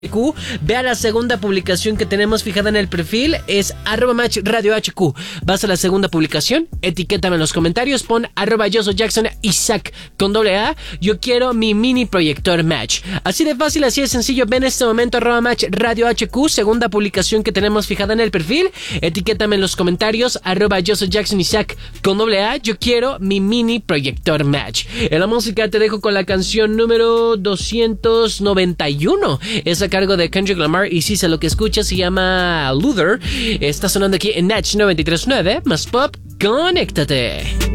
HQ, vea la segunda publicación que tenemos fijada en el perfil, es @matchradiohq. Vas a la segunda publicación, etiquétame en los comentarios, pon @yo soy Jackson Isaac con AA, yo quiero mi mini proyector Match. Así de fácil, así de sencillo. Ve en este momento @matchradiohq, segunda publicación que tenemos fijada en el perfil, etiquétame en los comentarios, yo soy Jackson Isaac con AA, yo quiero mi mini proyector Match. En la música te dejo con la canción número 291, es a cargo de Kendrick Lamar, y si sé lo que escuchas, se llama Luther. Está sonando aquí en Natch 93.9, más pop, conéctate.